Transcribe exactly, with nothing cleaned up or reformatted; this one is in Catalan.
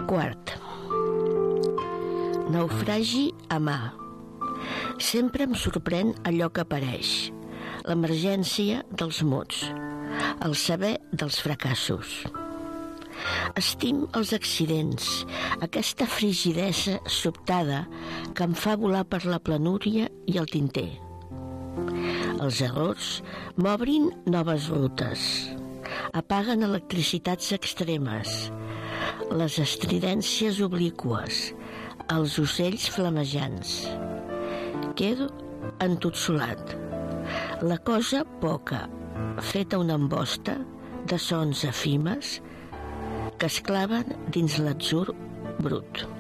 Quart. Naufragi a mà. Sempre em sorprèn allò que apareix. L'emergència dels mots. El saber dels fracassos. Estim els accidents, aquesta frigidesa sobtada que em fa volar per la planúria i el tinter. Els errors m'obrin noves rutes, apaguen electricitats extremes, les estridències obliqües, els ocells flamejants. Quedo entotsolat. La cosa poca, feta una embosta de sons efímers que es claven dins l'atzur brut.